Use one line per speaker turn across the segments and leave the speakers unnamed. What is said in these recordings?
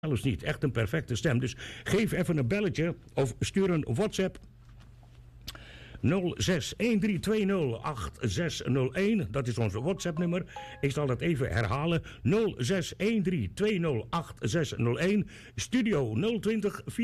zelfs niet. Echt een perfecte stem. Dus geef even een belletje of stuur een WhatsApp. 0613208601. Dat is onze WhatsApp-nummer. Ik zal dat even herhalen. 0613208601. Studio 020 4714291.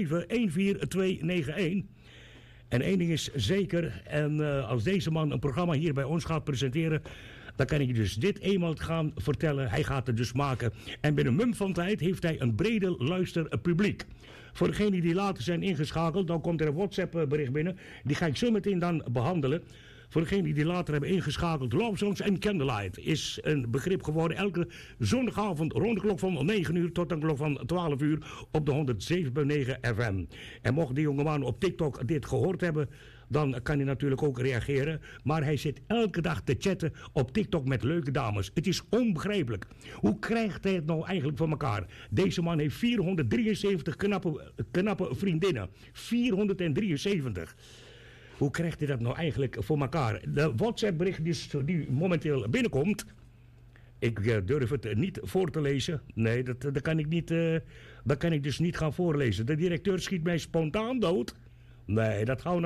En één ding is zeker. En als deze man een programma hier bij ons gaat presenteren, dan kan ik dus dit eenmaal gaan vertellen. Hij gaat het dus maken. En binnen mum van tijd heeft hij een brede luisterpubliek. Voor degenen die later zijn ingeschakeld, dan komt er een WhatsApp bericht binnen. Die ga ik zo meteen dan behandelen. Voor degenen die later hebben ingeschakeld, Love Songs and Candlelight is een begrip geworden. Elke zondagavond rond de klok van 9 uur tot de klok van 12 uur op de 107.9 FM. En mocht die jongeman op TikTok dit gehoord hebben, dan kan hij natuurlijk ook reageren. Maar hij zit elke dag te chatten op TikTok met leuke dames. Het is onbegrijpelijk. Hoe krijgt hij het nou eigenlijk voor elkaar? Deze man heeft 473 knappe vriendinnen. 473. Hoe krijgt hij dat nou eigenlijk voor elkaar? De WhatsApp-bericht die momenteel binnenkomt, ik durf het niet voor te lezen. Nee, dat kan ik dus niet gaan voorlezen. De directeur schiet mij spontaan dood. Nee, dat gaan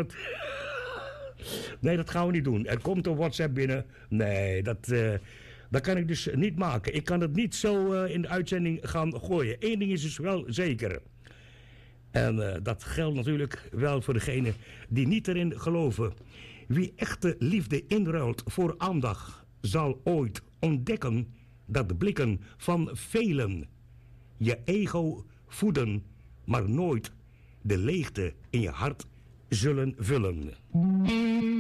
we niet doen. Er komt een WhatsApp binnen. Nee, dat kan ik dus niet maken. Ik kan het niet zo in de uitzending gaan gooien. Eén ding is dus wel zeker. En dat geldt natuurlijk wel voor degenen die niet erin geloven. Wie echte liefde inruilt voor aandacht, zal ooit ontdekken dat de blikken van velen je ego voeden, maar nooit de leegte in je hart zullen vullen.